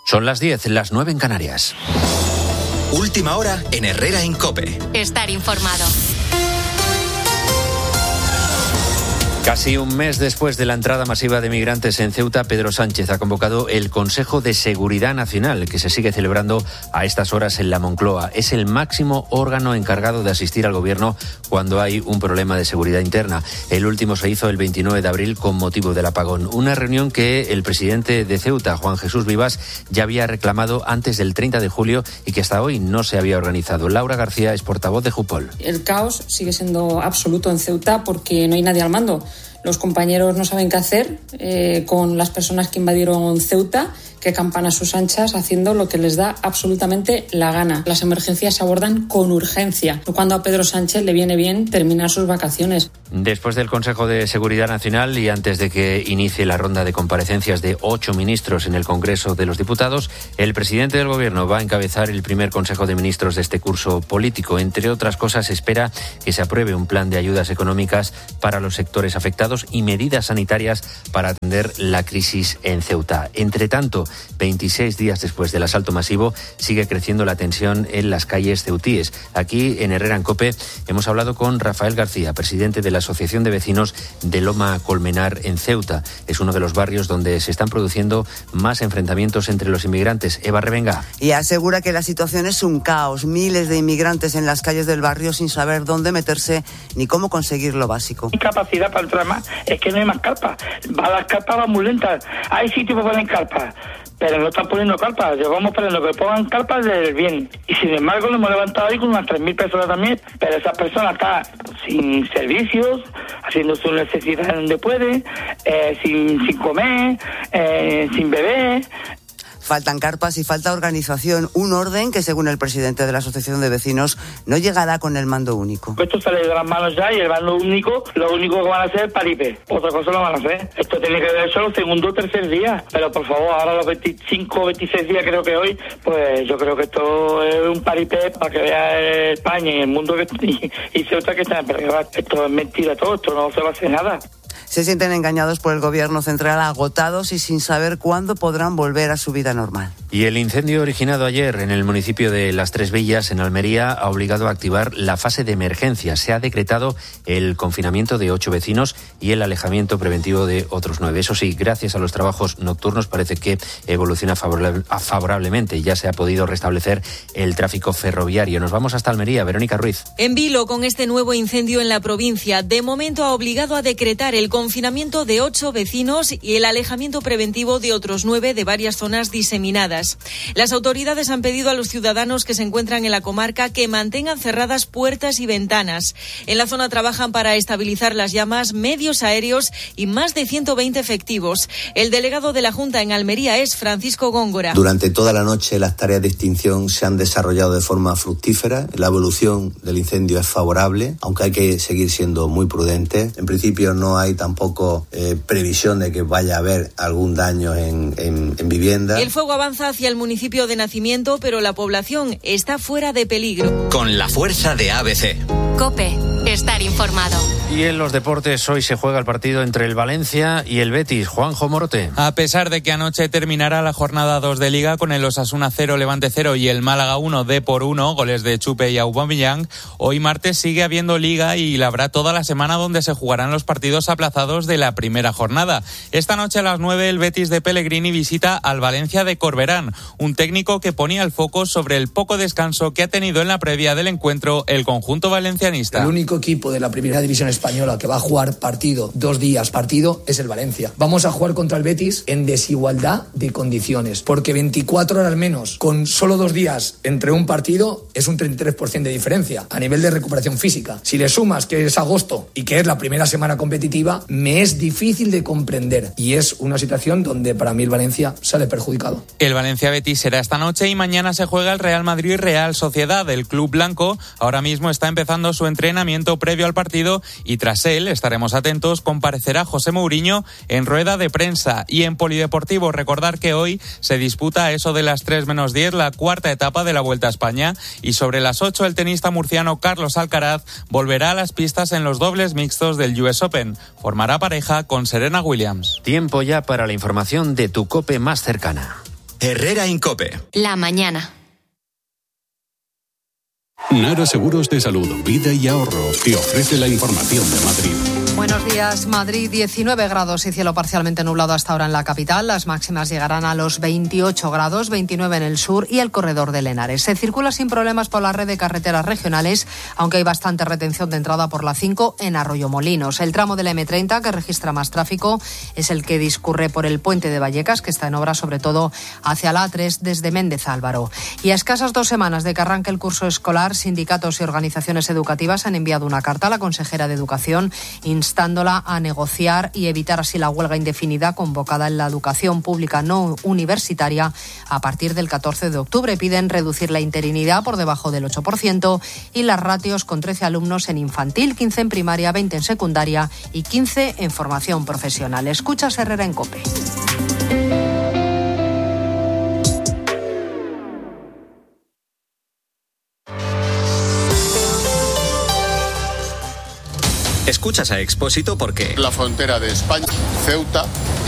Son las 10, las 9 en Canarias. Última hora en Herrera en COPE. Estar informado. Casi un mes después de la entrada masiva de migrantes en Ceuta, Pedro Sánchez ha convocado el Consejo de Seguridad Nacional, que se sigue celebrando a estas horas en la Moncloa. Es el máximo órgano encargado de asistir al Gobierno cuando hay un problema de seguridad interna. El último se hizo el 29 de abril con motivo del apagón. Una reunión que el presidente de Ceuta, Juan Jesús Vivas, ya había reclamado antes del 30 de julio y que hasta hoy no se había organizado. Laura García es portavoz de Jupol. El caos sigue siendo absoluto en Ceuta porque no hay nadie al mando. Los compañeros no saben qué hacer con las personas que invadieron Ceuta, que campan a sus anchas haciendo lo que les da absolutamente la gana. Las emergencias se abordan con urgencia, cuando a Pedro Sánchez le viene bien terminar sus vacaciones. Después del Consejo de Seguridad Nacional y antes de que inicie la ronda de comparecencias de 8 ministros en el Congreso de los Diputados, el presidente del Gobierno va a encabezar el primer Consejo de Ministros de este curso político. Entre otras cosas, espera que se apruebe un plan de ayudas económicas para los sectores afectados y medidas sanitarias para atender la crisis en Ceuta. Entre tanto, 26 días después del asalto masivo, sigue creciendo la tensión en las calles ceutíes. Aquí, en Herrera en COPE, hemos hablado con Rafael García, presidente de la Asociación de Vecinos de Loma Colmenar en Ceuta. Es uno de los barrios donde se están produciendo más enfrentamientos entre los inmigrantes. Eva Revenga. Y asegura que la situación es un caos. Miles de inmigrantes en las calles del barrio sin saber dónde meterse ni cómo conseguir lo básico. Hay capacidad para entrar más, es que no hay más carpas. Las carpas van muy lentas. Hay sitios para poner carpas, pero no están poniendo carpas. Llevamos esperando que pongan carpas del bien. Y sin embargo, lo hemos levantado ahí con unas 3.000 personas también. Pero esas personas están sin servicios, haciendo sus necesidades donde puede, sin comer, sin beber. Faltan carpas y falta organización, un orden que, según el presidente de la Asociación de Vecinos, no llegará con el mando único. Esto sale de las manos ya y el mando único, lo único que van a hacer es paripé. Otra cosa no van a hacer. Esto tiene que ver solo segundo o tercer día. Pero por favor, ahora los 25 o 26 días creo que hoy, pues yo creo que esto es un paripé para que vea España y el mundo y Ceuta que están en peligro. Esto es mentira todo, esto no se va a hacer nada. Se sienten engañados por el gobierno central, agotados y sin saber cuándo podrán volver a su vida normal. Y el incendio originado ayer en el municipio de Las Tres Villas, en Almería, ha obligado a activar la fase de emergencia. Se ha decretado el confinamiento de 8 vecinos y el alejamiento preventivo de otros 9. Eso sí, gracias a los trabajos nocturnos parece que evoluciona favorablemente. Ya se ha podido restablecer el tráfico ferroviario. Nos vamos hasta Almería. Verónica Ruiz. En Vilo, con este nuevo incendio en la provincia, de momento ha obligado a decretar el confinamiento de 8 vecinos y el alejamiento preventivo de otros 9 de varias zonas diseminadas. Las autoridades han pedido a los ciudadanos que se encuentran en la comarca que mantengan cerradas puertas y ventanas. En la zona trabajan para estabilizar las llamas medios aéreos y más de 120 efectivos. El delegado de la Junta en Almería es Francisco Góngora. Durante toda la noche las tareas de extinción se han desarrollado de forma fructífera. La evolución del incendio es favorable, aunque hay que seguir siendo muy prudentes. En principio no hay tampoco previsión de que vaya a haber algún daño en vivienda. El fuego avanza hacia el municipio de Nacimiento, pero la población está fuera de peligro. Con la fuerza de ABC. COPE. Estar informado. Y en los deportes hoy se juega el partido entre el Valencia y el Betis. Juanjo Morote. A pesar de que anoche terminara la jornada 2 de Liga con el Osasuna 0, Levante 0 y el Málaga 1, D-1, goles de Chupe y Aubameyang, hoy martes sigue habiendo Liga y la habrá toda la semana donde se jugarán los partidos aplazados de la primera jornada. Esta noche a las 9 el Betis de Pellegrini visita al Valencia de Corberán, un técnico que ponía el foco sobre el poco descanso que ha tenido en la previa del encuentro el conjunto valencianista. El único equipo de la primera división española que va a jugar partido, 2 días partido, es el Valencia. Vamos a jugar contra el Betis en desigualdad de condiciones, porque 24 horas menos, con solo 2 días entre un partido, es un 33% de diferencia a nivel de recuperación física. Si le sumas que es agosto y que es la primera semana competitiva, me es difícil de comprender. Y es una situación donde para mí el Valencia sale perjudicado. El Valencia-Betis será esta noche y mañana se juega el Real Madrid-Real Sociedad. El club blanco ahora mismo está empezando su entrenamiento previo al partido y tras él, estaremos atentos, comparecerá José Mourinho en rueda de prensa. Y en polideportivo, recordar que hoy se disputa a eso de las 3:10 la cuarta etapa de la Vuelta a España y sobre las 8 el tenista murciano Carlos Alcaraz volverá a las pistas en los dobles mixtos del US Open. Formará pareja con Serena Williams. Tiempo ya para la información de tu COPE más cercana. Herrera Incope. La mañana. Nara Seguros de Salud, Vida y Ahorro te ofrece la información de Madrid. Buenos días, Madrid, 19 grados y cielo parcialmente nublado hasta ahora en la capital. Las máximas llegarán a los 28 grados, 29 en el sur y el corredor de Henares. Se circula sin problemas por la red de carreteras regionales, aunque hay bastante retención de entrada por la 5 en Arroyomolinos. El tramo de la M30 que registra más tráfico es el que discurre por el puente de Vallecas, que está en obra sobre todo hacia la A3 desde Méndez Álvaro. Y a escasas 2 semanas de que arranque el curso escolar, sindicatos y organizaciones educativas han enviado una carta a la consejera de Educación instándola a negociar y evitar así la huelga indefinida convocada en la educación pública no universitaria a partir del 14 de octubre. Piden reducir la interinidad por debajo del 8% y las ratios con 13 alumnos en infantil, 15 en primaria, 20 en secundaria y 15 en formación profesional. Escuchas Herrera en COPE. Escuchas a Expósito porque la frontera de España, Ceuta